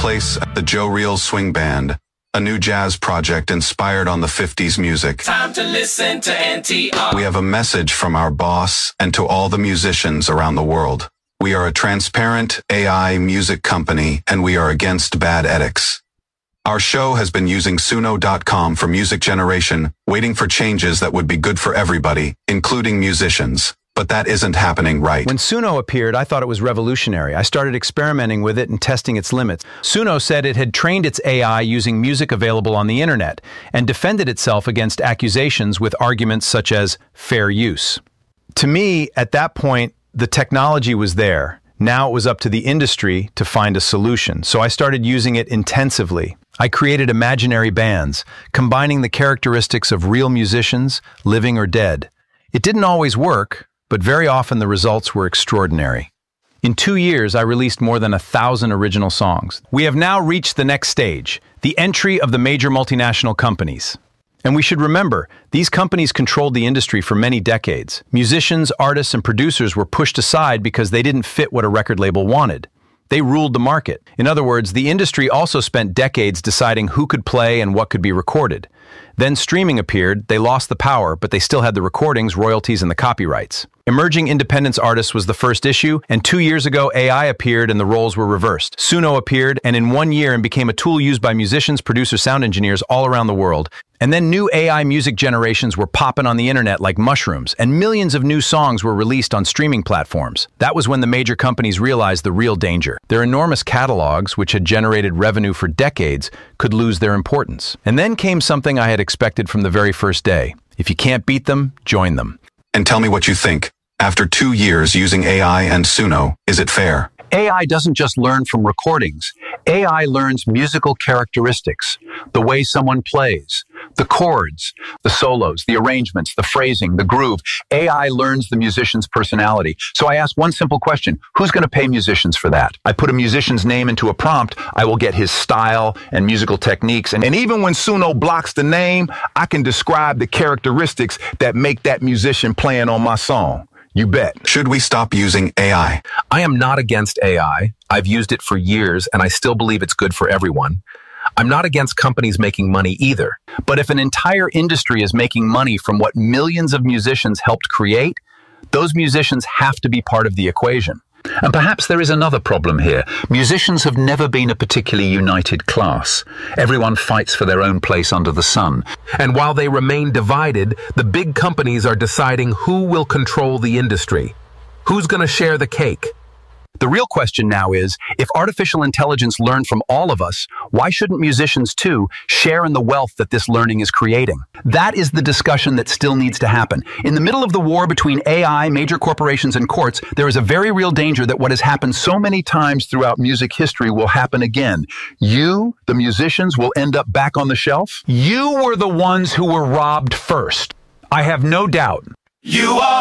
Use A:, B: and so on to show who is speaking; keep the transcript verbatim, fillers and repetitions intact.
A: place the Joe Real Swing Band, a new jazz project inspired on the fifties music.
B: Time to listen to N T R.
A: We have a message from our boss and to all the musicians around the world. We are a transparent A I music company, and we are against bad ethics. Our show has been using Suno dot com for music generation, waiting for changes that would be good for everybody, including musicians. But that isn't happening right.
C: When Suno appeared, I thought it was revolutionary. I started experimenting with it and testing its limits. Suno said it had trained its A I using music available on the internet and defended itself against accusations with arguments such as fair use. To me, at that point, the technology was there. Now it was up to the industry to find a solution. So I started using it intensively. I created imaginary bands, combining the characteristics of real musicians, living or dead. It didn't always work, but very often the results were extraordinary. In two years, I released more than a thousand original songs. We have now reached the next stage, the entry of the major multinational companies. And we should remember, these companies controlled the industry for many decades. Musicians, artists, and producers were pushed aside because they didn't fit what a record label wanted. They ruled the market. In other words, the industry also spent decades deciding who could play and what could be recorded. Then streaming appeared, they lost the power, but they still had the recordings, royalties, and the copyrights. Emerging independence artists was the first issue, and two years ago, A I appeared and the roles were reversed. Suno appeared, and in one year, and became a tool used by musicians, producers, sound engineers all around the world. And then new A I music generations were popping on the internet like mushrooms, and millions of new songs were released on streaming platforms. That was when the major companies realized the real danger. Their enormous catalogs, which had generated revenue for decades, could lose their importance. And then came something I had expected from the very first day. If you can't beat them, join them.
A: And tell me what you think. After two years using A I and Suno, is it fair?
D: A I doesn't just learn from recordings. A I learns musical characteristics, the way someone plays, the chords, the solos, the arrangements, the phrasing, the groove. A I learns the musician's personality. So I ask one simple question: who's going to pay musicians for that? I put a musician's name into a prompt, I will get his style and musical techniques. And, and even when Suno blocks the name, I can describe the characteristics that make that musician playing on my song. You bet.
A: Should we stop using A I?
D: I am not against A I. I've used it for years, and I still believe it's good for everyone. I'm not against companies making money either. But if an entire industry is making money from what millions of musicians helped create, those musicians have to be part of the equation. And perhaps there is another problem here. Musicians have never been a particularly united class. Everyone fights for their own place under the sun. And while they remain divided, the big companies are deciding who will control the industry. Who's going to share the cake? The real question now is, if artificial intelligence learned from all of us, why shouldn't musicians too share in the wealth that this learning is creating? That is the discussion that still needs to happen. In the middle of the war between A I, major corporations, and courts, there is a very real danger that what has happened so many times throughout music history will happen again. You, the musicians, will end up back on the shelf. You were the ones who were robbed first. I have no doubt.
B: You are